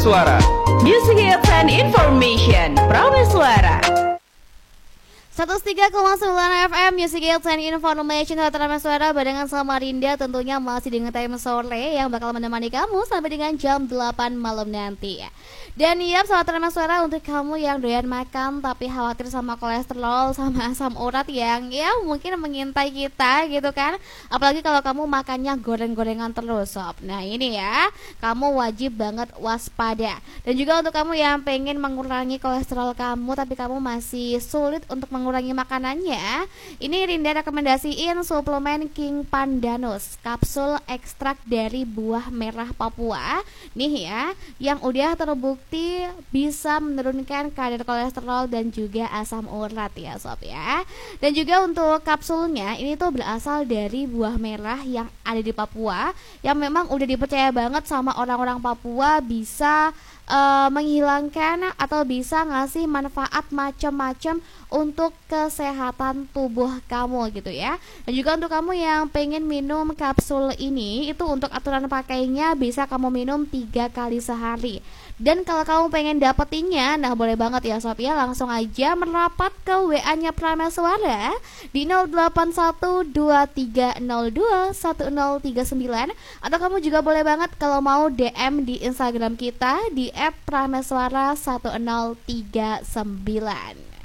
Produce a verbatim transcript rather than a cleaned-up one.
Prameswara. Music Hits and Information Prameswara seratus tiga koma sembilan F M Music Hits and Information Prameswara barengan sama Rinda, tentunya masih dengan time sore yang bakal menemani kamu sampai dengan jam delapan malam nanti ya. Dan iya sahabat Prameswara, untuk kamu yang doyan makan tapi khawatir sama kolesterol sama asam urat yang ya mungkin mengintai kita gitu kan, apalagi kalau kamu makannya goreng-gorengan terus sob. Nah ini ya, kamu wajib banget waspada. Dan juga untuk kamu yang pengen mengurangi kolesterol kamu tapi kamu masih sulit untuk mengurangi makanannya, ini Rinda rekomendasiin suplemen King Pandanus, kapsul ekstrak dari buah merah Papua nih ya, yang udah terbukti bisa menurunkan kadar kolesterol dan juga asam urat ya sob ya. Dan juga untuk kapsulnya ini tuh berasal dari buah merah yang ada di Papua, yang memang udah dipercaya banget sama orang-orang Papua bisa uh, menghilangkan atau bisa ngasih manfaat macam-macam untuk kesehatan tubuh kamu gitu ya. Dan juga untuk kamu yang pengen minum kapsul ini, itu untuk aturan pakainya bisa kamu minum tiga kali sehari. Dan kalau kamu pengen dapetinnya, nah boleh banget ya sob ya, langsung aja merapat ke W A-nya Prameswara di nol delapan satu dua tiga nol dua satu nol tiga sembilan, atau kamu juga boleh banget kalau mau D M di Instagram kita di et prameswara satu nol tiga sembilan.